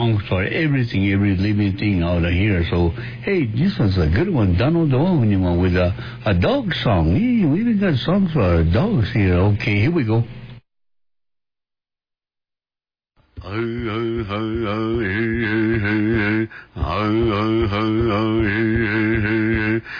for everything, every living thing out of here. So, hey, this was a good one. Donald the Wanyama with a dog song. Hey, we even got songs for our dogs here. Okay, here we go.